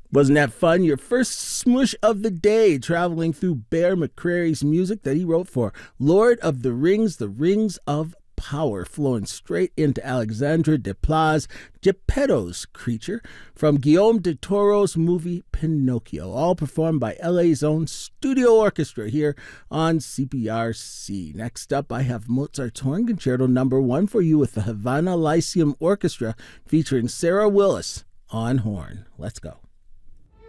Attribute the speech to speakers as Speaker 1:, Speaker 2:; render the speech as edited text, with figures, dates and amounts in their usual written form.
Speaker 1: Wasn't that fun? Your first smush of the day, traveling through Bear McCreary's music that he wrote for Lord of the Rings of Power, flowing straight into Alexandre Desplat's Geppetto's Creature from Guillaume del Toro's movie Pinocchio, all performed by LA's own studio orchestra here on CPRC. Next up, I have Mozart's Horn Concerto Number 1 for you with the Havana Lyceum Orchestra featuring Sarah Willis on horn. Let's go.